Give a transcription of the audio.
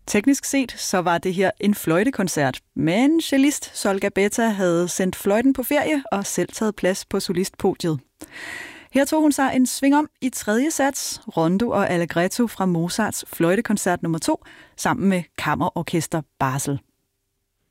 Teknisk set så var det her en fløjtekoncert, men cellist Solga Beta havde sendt fløjten på ferie og selv taget plads på solistpodiet. Her tog hun sig en sving om i tredje sats, Rondo og Allegretto fra Mozarts fløjtekoncert nummer 2, sammen med Kammerorkester Basel.